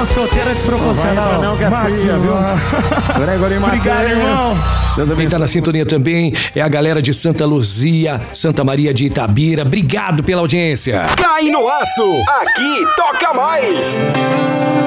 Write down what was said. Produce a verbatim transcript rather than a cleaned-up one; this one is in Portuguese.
Despedida solteira desproporcional. Não, que é fria, viu? Gregory Matheus. Obrigado, irmão. Quem tá na sintonia também é a galera de Santa Luzia, Santa Maria de Itabira. Obrigado pela audiência. Cai no Aço, aqui toca mais.